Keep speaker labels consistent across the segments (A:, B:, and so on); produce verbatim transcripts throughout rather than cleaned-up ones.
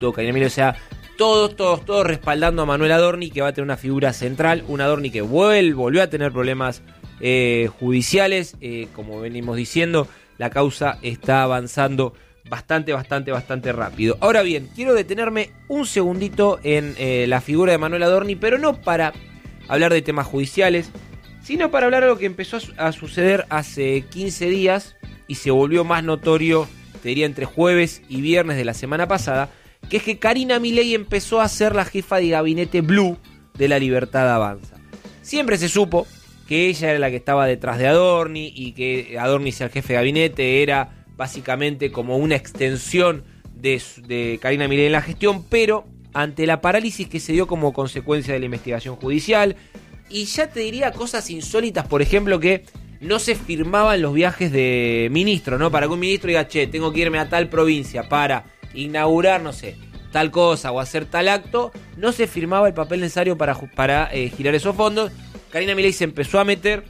A: Karina Milei, o sea, todos, todos, todos respaldando a Manuel Adorni, que va a tener una figura central, un Adorni que vuelve, volvió a tener problemas eh, judiciales, eh, como venimos diciendo, la causa está avanzando bastante, bastante, bastante rápido. Ahora bien, quiero detenerme un segundito en eh, la figura de Manuel Adorni, pero no para hablar de temas judiciales, sino para hablar de lo que empezó a, a suceder hace quince días y se volvió más notorio, te diría, entre jueves y viernes de la semana pasada, que es que Karina Milei empezó a ser la jefa de gabinete Blue de La Libertad Avanza. Siempre se supo que ella era la que estaba detrás de Adorni y que Adorni ser jefe de gabinete era básicamente como una extensión de, de Karina Milei en la gestión, pero ante la parálisis que se dio como consecuencia de la investigación judicial, y ya te diría cosas insólitas, por ejemplo, que no se firmaban los viajes de ministros, ¿no? Para que un ministro diga, che, tengo que irme a tal provincia para inaugurar, no sé, tal cosa o hacer tal acto, no se firmaba el papel necesario para, para eh, girar esos fondos. Karina Milei se empezó a meter,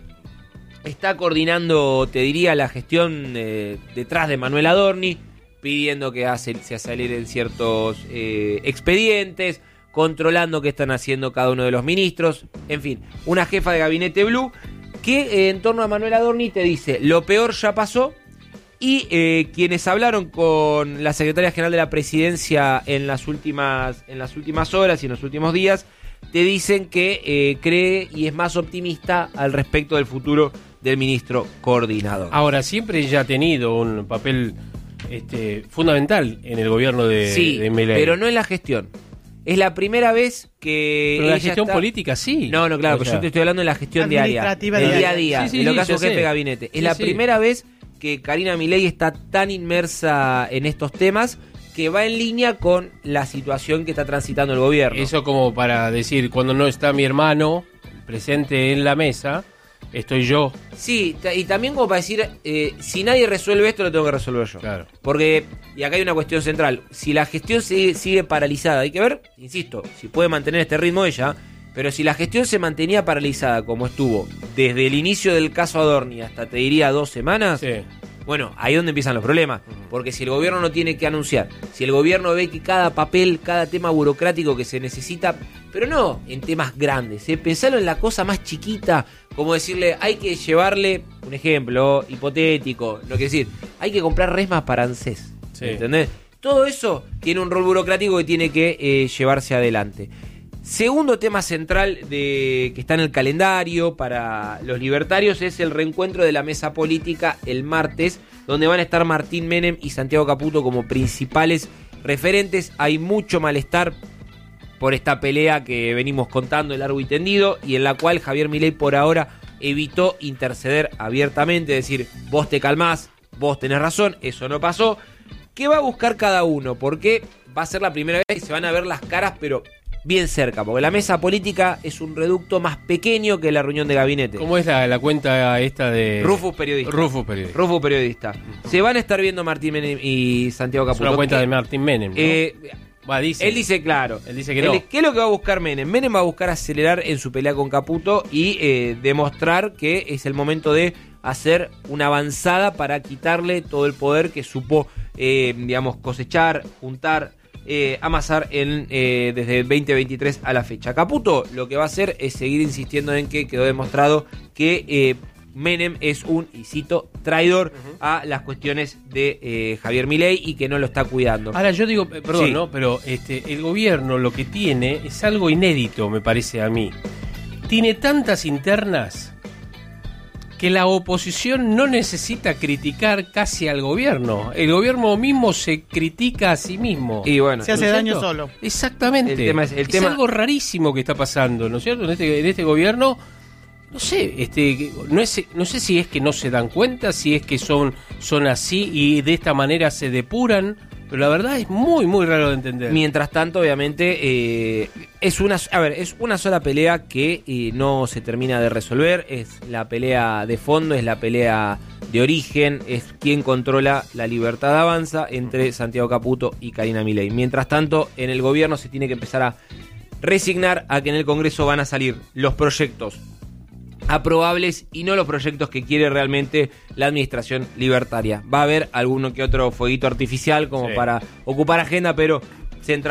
A: está coordinando, te diría, la gestión eh, detrás de Manuel Adorni, pidiendo que hace, se aceleren ciertos eh, expedientes, controlando qué están haciendo cada uno de los ministros, en fin, una jefa de gabinete Blue que eh, en torno a Manuel Adorni te dice, lo peor ya pasó. Y eh, quienes hablaron con la secretaria general de la presidencia en las últimas, en las últimas horas y en los últimos días, te dicen que eh, cree y es más optimista al respecto del futuro del ministro coordinador.
B: Ahora, siempre ella ha tenido un papel este, fundamental en el gobierno de,
A: sí,
B: de Milei.
A: Pero no en la gestión. Es la primera vez que...
B: Pero en la
A: ella
B: gestión
A: está...
B: política, sí.
A: No, no, claro,
B: o
A: pero
B: sea,
A: yo te estoy hablando de la gestión diaria. Del
C: diaria.
A: día a día,
B: Sí, sí,
A: en lo
B: sí,
A: caso
B: yo
A: jefe
B: sé.
A: de gabinete. Es
B: Sí,
A: la
B: sí.
A: primera vez que Karina Milei está tan inmersa en estos temas que va en línea con la situación que está transitando el gobierno.
B: Eso como para decir, cuando no está mi hermano presente en la mesa, estoy yo.
A: Sí, ta- y también como para decir, eh, si nadie resuelve esto, lo tengo que resolver yo.
B: Claro.
A: Porque, y acá hay una cuestión central, si la gestión sigue, sigue paralizada, hay que ver, insisto, si puede mantener este ritmo ella, pero si la gestión se mantenía paralizada como estuvo desde el inicio del caso Adorni hasta, te diría, dos semanas,
B: Sí.
A: bueno, ahí es donde empiezan los problemas. Porque si el gobierno no tiene que anunciar, si el gobierno ve que cada papel, cada tema burocrático que se necesita, pero no en temas grandes, ¿eh? Pensalo en la cosa más chiquita, como decirle, hay que llevarle, un ejemplo hipotético, lo que decir, hay que comprar resmas para ANSES,
B: Sí.
A: ¿entendés? Todo eso tiene un rol burocrático que tiene que eh, llevarse adelante. Segundo tema central de que está en el calendario para los libertarios es el reencuentro de la mesa política el martes, donde van a estar Martín Menem y Santiago Caputo como principales referentes. Hay mucho malestar por esta pelea que venimos contando de largo y tendido, y en la cual Javier Milei por ahora evitó interceder abiertamente, decir, vos te calmás, vos tenés razón, eso no pasó. ¿Qué va a buscar cada uno? Porque va a ser la primera vez que se van a ver las caras, pero bien cerca, porque la mesa política es un reducto más pequeño que la reunión de gabinete.
B: ¿Cómo es la, la cuenta esta de...
A: Rufus Periodista.
B: Rufus Periodista.
A: Rufus Periodista. Se van a estar viendo Martín Menem y Santiago
B: Es
A: Caputo.
B: una cuenta
A: ¿Qué?
B: de Martín Menem, ¿no?
A: Eh,
B: Va, dice.
A: Él dice, claro.
B: Él dice que no.
A: Él- ¿Qué es lo que va a buscar Menem? Menem va a buscar acelerar en su pelea con Caputo y eh, demostrar que es el momento de hacer una avanzada para quitarle todo el poder que supo, eh, digamos, cosechar, juntar, eh, amasar en, eh, desde el veinte veintitrés a la fecha. Caputo lo que va a hacer es seguir insistiendo en que quedó demostrado que eh, Menem es un, y cito, traidor uh-huh. a las cuestiones de eh, Javier Milei y que no lo está cuidando.
B: Ahora yo digo, eh, perdón,
A: Sí.
B: ¿no? Pero este, el gobierno lo que tiene es algo inédito, me parece a mí. Tiene tantas internas que la oposición no necesita criticar casi al gobierno. El gobierno mismo se critica a sí mismo.
A: Y bueno,
C: Se hace
B: ¿no es
C: daño
B: cierto?
C: solo.
B: Exactamente.
A: El tema es- el tema-
B: algo rarísimo que está pasando, ¿no es cierto? En este, en este gobierno, no sé, este, no, es, no sé si es que no se dan cuenta, si es que son, son así y de esta manera se depuran, pero la verdad es muy, muy raro de entender.
A: Mientras tanto, obviamente, eh, es una, a ver, es una sola pelea que eh, no se termina de resolver. Es la pelea de fondo, es la pelea de origen, es quien controla La Libertad Avanza entre Santiago Caputo y Karina Milei. Mientras tanto, en el gobierno se tiene que empezar a resignar a que en el Congreso van a salir los proyectos aprobables y no los proyectos que quiere realmente la administración libertaria. Va a haber alguno que otro fueguito artificial como
B: Sí.
A: para ocupar agenda, pero central